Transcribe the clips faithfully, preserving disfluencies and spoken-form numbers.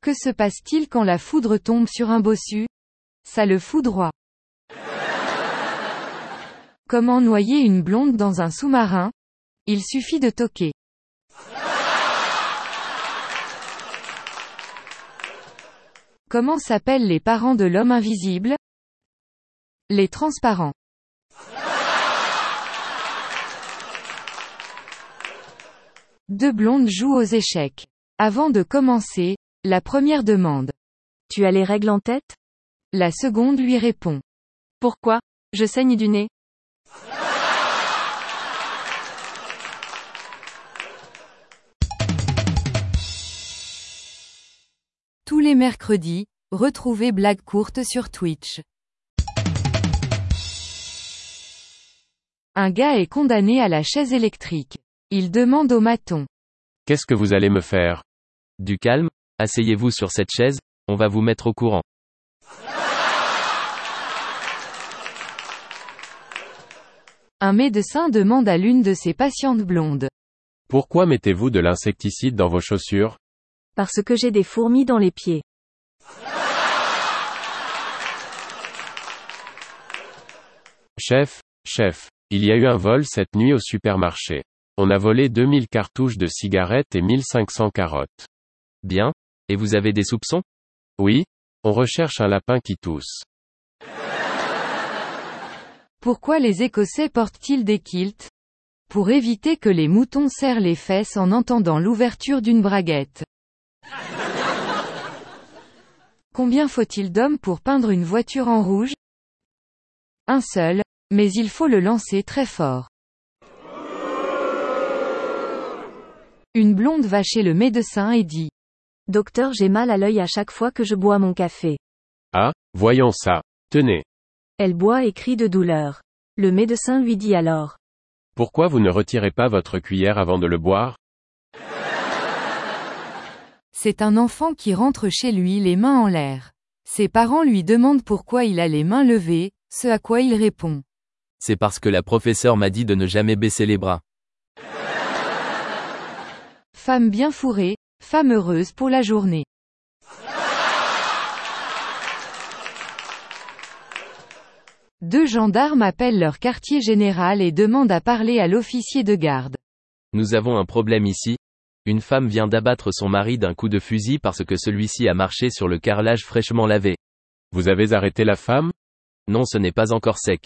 Que se passe-t-il quand la foudre tombe sur un bossu? Ça le foudroie. Comment noyer une blonde dans un sous-marin? Il suffit de toquer. Comment s'appellent les parents de l'homme invisible? Les transparents. Deux blondes jouent aux échecs. Avant de commencer, la première demande. Tu as les règles en tête? La seconde lui répond. Pourquoi? Je saigne du nez. Tous les mercredis, retrouvez Blague courte sur Twitch. Un gars est condamné à la chaise électrique. Il demande au maton. Qu'est-ce que vous allez me faire? Du calme, asseyez-vous sur cette chaise, on va vous mettre au courant. Un médecin demande à l'une de ses patientes blondes. Pourquoi mettez-vous de l'insecticide dans vos chaussures? Parce que j'ai des fourmis dans les pieds. Chef, chef, il y a eu un vol cette nuit au supermarché. On a volé deux mille cartouches de cigarettes et mille cinq cents carottes. Bien, et vous avez des soupçons? Oui, on recherche un lapin qui tousse. Pourquoi les Écossais portent-ils des kilts? Pour éviter que les moutons serrent les fesses en entendant l'ouverture d'une braguette. Combien faut-il d'hommes pour peindre une voiture en rouge? Un seul, mais il faut le lancer très fort. Une blonde va chez le médecin et dit. Docteur, j'ai mal à l'œil à chaque fois que je bois mon café. Ah, voyons ça. Tenez. Elle boit et crie de douleur. Le médecin lui dit alors. Pourquoi vous ne retirez pas votre cuillère avant de le boire? C'est un enfant qui rentre chez lui les mains en l'air. Ses parents lui demandent pourquoi il a les mains levées, ce à quoi il répond. C'est parce que la professeure m'a dit de ne jamais baisser les bras. Femme bien fourrée, femme heureuse pour la journée. Deux gendarmes appellent leur quartier général et demandent à parler à l'officier de garde. Nous avons un problème ici. Une femme vient d'abattre son mari d'un coup de fusil parce que celui-ci a marché sur le carrelage fraîchement lavé. Vous avez arrêté la femme? Non, ce n'est pas encore sec.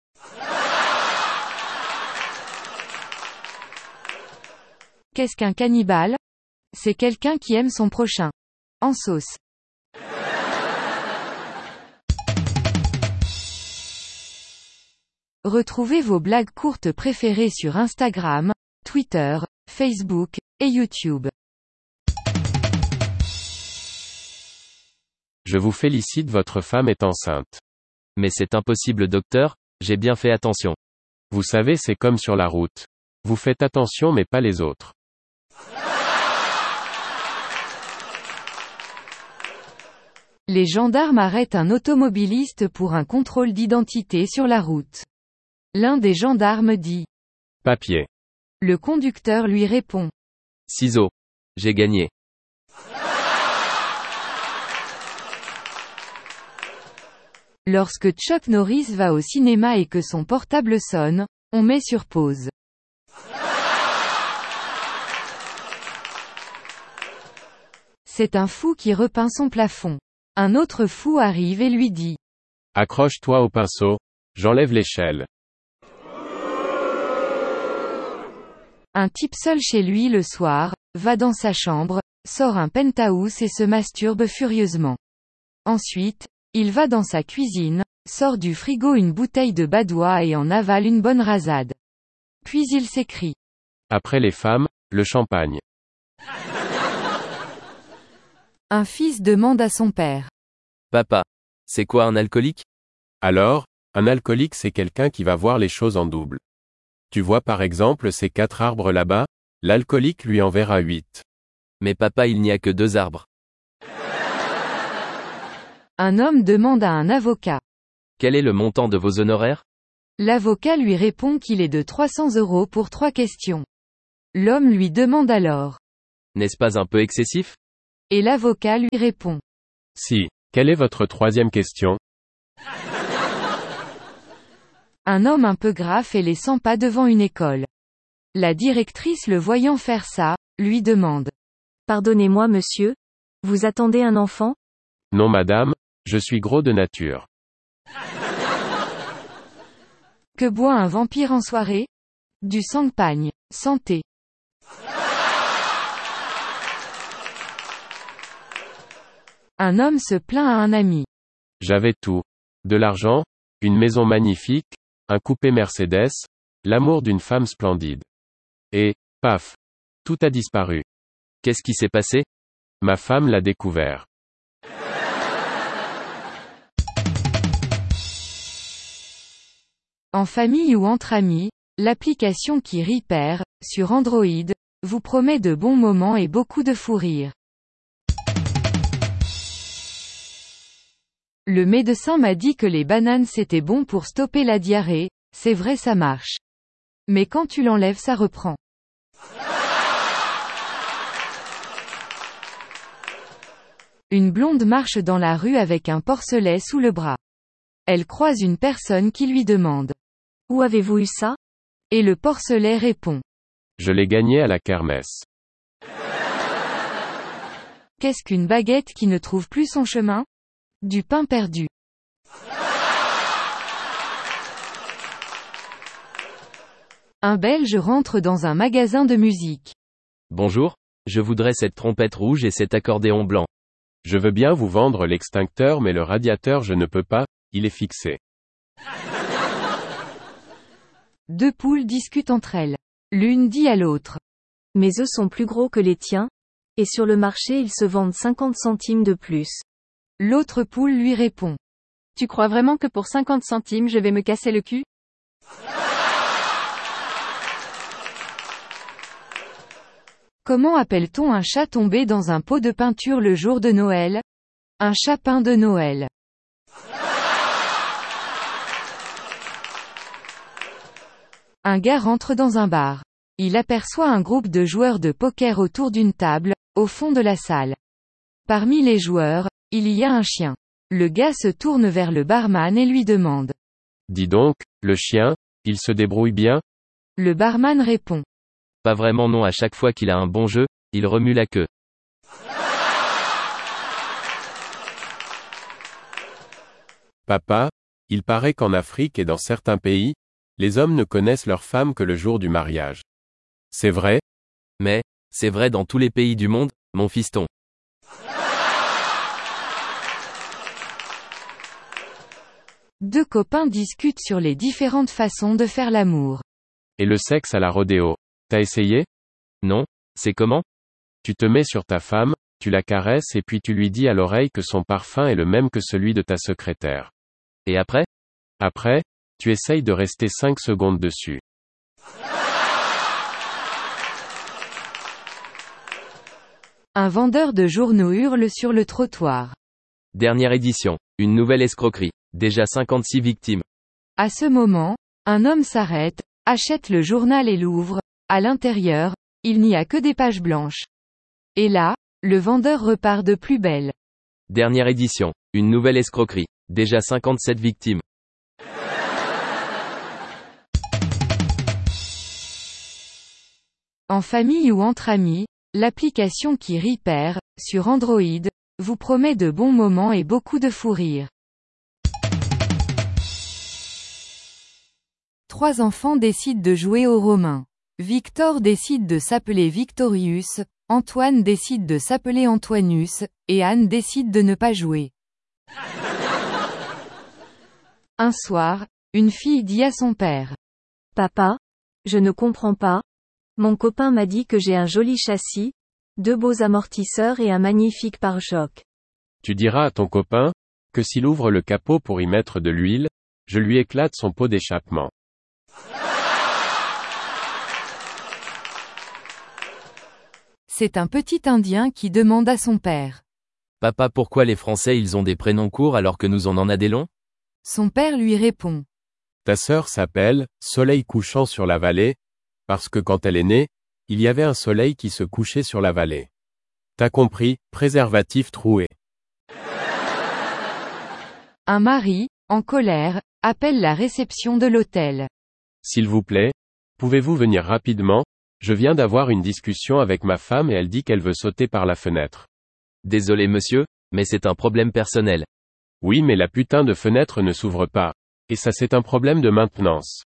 Qu'est-ce qu'un cannibale? C'est quelqu'un qui aime son prochain. En sauce. Retrouvez vos blagues courtes préférées sur Instagram, Twitter, Facebook, et YouTube. Je vous félicite, votre femme est enceinte. Mais c'est impossible, docteur, j'ai bien fait attention. Vous savez, c'est comme sur la route. Vous faites attention mais pas les autres. Les gendarmes arrêtent un automobiliste pour un contrôle d'identité sur la route. L'un des gendarmes dit. Papier. Le conducteur lui répond. Ciseaux. J'ai gagné. Lorsque Chuck Norris va au cinéma et que son portable sonne, on met sur pause. C'est un fou qui repeint son plafond. Un autre fou arrive et lui dit. Accroche-toi au pinceau, j'enlève l'échelle. Un type seul chez lui le soir, va dans sa chambre, sort un penthouse et se masturbe furieusement. Ensuite, il va dans sa cuisine, sort du frigo une bouteille de badois et en avale une bonne rasade. Puis il s'écrie. Après les femmes, le champagne. Un fils demande à son père. Papa, c'est quoi un alcoolique? Alors, un alcoolique c'est quelqu'un qui va voir les choses en double. Tu vois par exemple ces quatre arbres là-bas, l'alcoolique lui en verra huit. Mais papa, il n'y a que deux arbres. Un homme demande à un avocat. Quel est le montant de vos honoraires? L'avocat lui répond qu'il est de trois cents euros pour trois questions. L'homme lui demande alors. N'est-ce pas un peu excessif? Et l'avocat lui répond. Si. Quelle est votre troisième question? Un homme un peu gras fait les cent pas devant une école. La directrice le voyant faire ça, lui demande. Pardonnez-moi monsieur? Vous attendez un enfant? Non madame, je suis gros de nature. Que boit un vampire en soirée? Du champagne. Santé. Un homme se plaint à un ami. J'avais tout. De l'argent, une maison magnifique, un coupé Mercedes, l'amour d'une femme splendide. Et, paf. Tout a disparu. Qu'est-ce qui s'est passé? Ma femme l'a découvert. En famille ou entre amis, l'application qui rit perd, sur Android, vous promet de bons moments et beaucoup de fou rire. Le médecin m'a dit que les bananes c'était bon pour stopper la diarrhée, c'est vrai ça marche. Mais quand tu l'enlèves ça reprend. Une blonde marche dans la rue avec un porcelet sous le bras. Elle croise une personne qui lui demande. Où avez-vous eu ça? Et le porcelet répond. Je l'ai gagné à la kermesse. Qu'est-ce qu'une baguette qui ne trouve plus son chemin? Du pain perdu. Un Belge rentre dans un magasin de musique. Bonjour, je voudrais cette trompette rouge et cet accordéon blanc. Je veux bien vous vendre l'extincteur mais le radiateur je ne peux pas, il est fixé. Deux poules discutent entre elles. L'une dit à l'autre. Mes œufs sont plus gros que les tiens, et sur le marché ils se vendent cinquante centimes de plus. L'autre poule lui répond. Tu crois vraiment que pour cinquante centimes je vais me casser le cul? Comment appelle-t-on un chat tombé dans un pot de peinture le jour de Noël? Un chapin de Noël. Un gars rentre dans un bar. Il aperçoit un groupe de joueurs de poker autour d'une table, au fond de la salle. Parmi les joueurs, il y a un chien. Le gars se tourne vers le barman et lui demande. Dis donc, le chien, il se débrouille bien? Le barman répond. Pas vraiment non, à chaque fois qu'il a un bon jeu, il remue la queue. Papa, il paraît qu'en Afrique et dans certains pays, les hommes ne connaissent leur femme que le jour du mariage. C'est vrai? Mais, c'est vrai dans tous les pays du monde, mon fiston. Deux copains discutent sur les différentes façons de faire l'amour. Et le sexe à la rodéo. T'as essayé? Non, c'est comment? Tu te mets sur ta femme, tu la caresses et puis tu lui dis à l'oreille que son parfum est le même que celui de ta secrétaire. Et après? Après, tu essayes de rester cinq secondes dessus. Un vendeur de journaux hurle sur le trottoir. Dernière édition. Une nouvelle escroquerie. Déjà cinquante-six victimes. À ce moment, un homme s'arrête, achète le journal et l'ouvre. À l'intérieur, il n'y a que des pages blanches. Et là, le vendeur repart de plus belle. Dernière édition. Une nouvelle escroquerie. Déjà cinquante-sept victimes. En famille ou entre amis, l'application qui rit perd, sur Android, vous promet de bons moments et beaucoup de fou rire. Trois enfants décident de jouer aux Romains. Victor décide de s'appeler Victorius, Antoine décide de s'appeler Antoinus, et Anne décide de ne pas jouer. Un soir, une fille dit à son père. Papa, je ne comprends pas. Mon copain m'a dit que j'ai un joli châssis, deux beaux amortisseurs et un magnifique pare-choc. Tu diras à ton copain, que s'il ouvre le capot pour y mettre de l'huile, je lui éclate son pot d'échappement. C'est un petit Indien qui demande à son père. Papa, pourquoi les Français ils ont des prénoms courts alors que nous on en a des longs? Son père lui répond. Ta sœur s'appelle Soleil couchant sur la vallée, parce que quand elle est née, il y avait un soleil qui se couchait sur la vallée. T'as compris, préservatif troué. Un mari, en colère, appelle la réception de l'hôtel. S'il vous plaît, pouvez-vous venir rapidement? Je viens d'avoir une discussion avec ma femme et elle dit qu'elle veut sauter par la fenêtre. Désolé monsieur, mais c'est un problème personnel. Oui, mais la putain de fenêtre ne s'ouvre pas. Et ça c'est un problème de maintenance.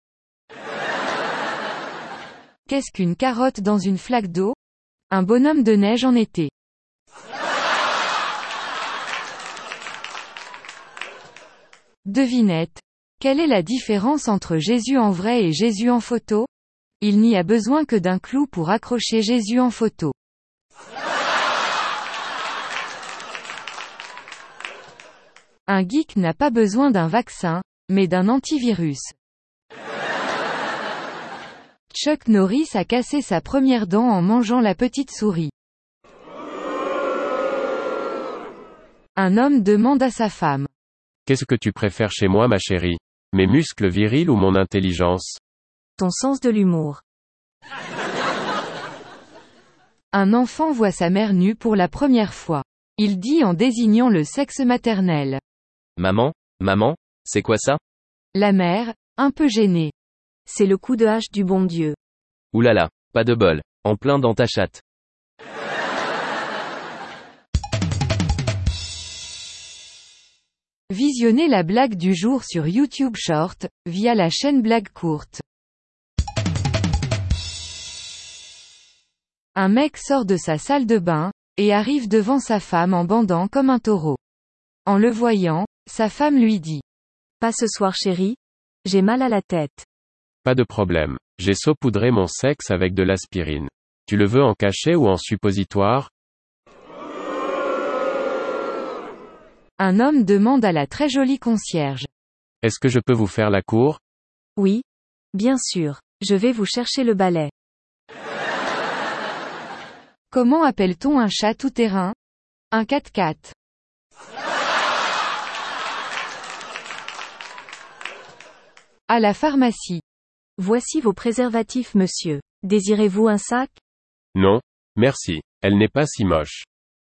Qu'est-ce qu'une carotte dans une flaque d'eau? Un bonhomme de neige en été. Devinette. Quelle est la différence entre Jésus en vrai et Jésus en photo? Il n'y a besoin que d'un clou pour accrocher Jésus en photo. Un geek n'a pas besoin d'un vaccin, mais d'un antivirus. Chuck Norris a cassé sa première dent en mangeant la petite souris. Un homme demande à sa femme. Qu'est-ce que tu préfères chez moi ma chérie? Mes muscles virils ou mon intelligence? Ton sens de l'humour. Un enfant voit sa mère nue pour la première fois. Il dit en désignant le sexe maternel. Maman, maman, c'est quoi ça? La mère, un peu gênée. C'est le coup de hache du bon Dieu. Oulala, pas de bol. En plein dans ta chatte. Visionnez la blague du jour sur YouTube Short, via la chaîne Blague Courte. Un mec sort de sa salle de bain, et arrive devant sa femme en bandant comme un taureau. En le voyant, sa femme lui dit. Pas ce soir chérie. J'ai mal à la tête. Pas de problème. J'ai saupoudré mon sexe avec de l'aspirine. Tu le veux en cachet ou en suppositoire? Un homme demande à la très jolie concierge. Est-ce que je peux vous faire la cour? Oui. Bien sûr. Je vais vous chercher le balai. Comment appelle-t-on un chat tout-terrain? Un quatre-quatre. À la pharmacie. Voici vos préservatifs monsieur. Désirez-vous un sac? Non, merci. Elle n'est pas si moche.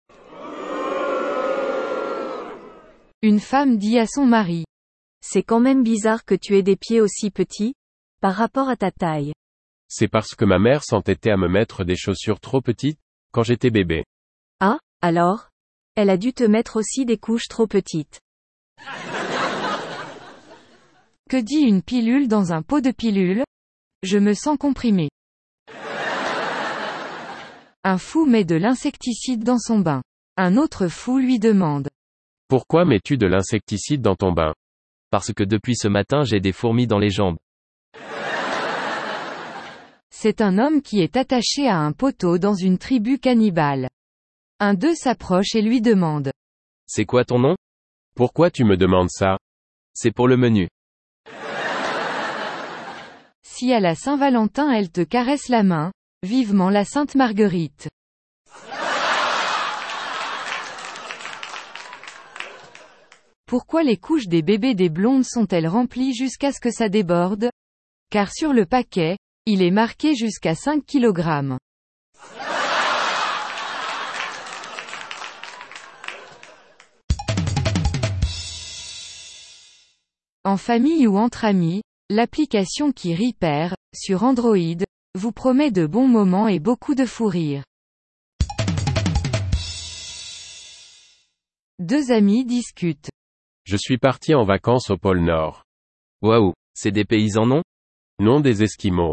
Une femme dit à son mari. C'est quand même bizarre que tu aies des pieds aussi petits, par rapport à ta taille. C'est parce que ma mère s'entêtait à me mettre des chaussures trop petites, quand j'étais bébé. Ah, alors? Elle a dû te mettre aussi des couches trop petites. Que dit une pilule dans un pot de pilules? Je me sens comprimé. Un fou met de l'insecticide dans son bain. Un autre fou lui demande. Pourquoi mets-tu de l'insecticide dans ton bain? Parce que depuis ce matin j'ai des fourmis dans les jambes. C'est un homme qui est attaché à un poteau dans une tribu cannibale. Un d'eux s'approche et lui demande. C'est quoi ton nom? Pourquoi tu me demandes ça? C'est pour le menu. Si à la Saint-Valentin elle te caresse la main, vivement la Sainte Marguerite. Pourquoi les couches des bébés des blondes sont-elles remplies jusqu'à ce que ça déborde? Car sur le paquet, il est marqué jusqu'à cinq kilogrammes. En famille ou entre amis, l'application qui Repair, sur Android, vous promet de bons moments et beaucoup de fou rire. Deux amis discutent. Je suis parti en vacances au pôle Nord. Waouh, c'est des paysans non? Non des Esquimaux.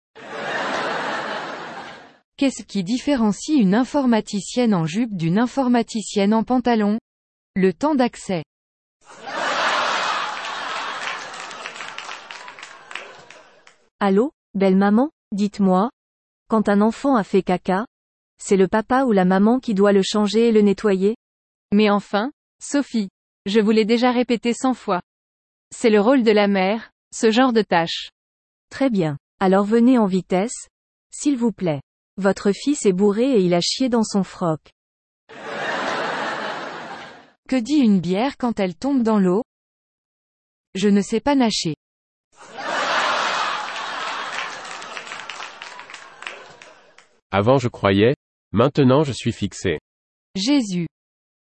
Qu'est-ce qui différencie une informaticienne en jupe d'une informaticienne en pantalon? Le temps d'accès. Allô, belle maman, dites-moi. Quand un enfant a fait caca, c'est le papa ou la maman qui doit le changer et le nettoyer? Mais enfin, Sophie, je vous l'ai déjà répété cent fois. C'est le rôle de la mère, ce genre de tâche. Très bien. Alors venez en vitesse, s'il vous plaît. Votre fils est bourré et il a chié dans son froc. Que dit une bière quand elle tombe dans l'eau? Je ne sais pas nager. Avant je croyais, Maintenant je suis fixé. Jésus.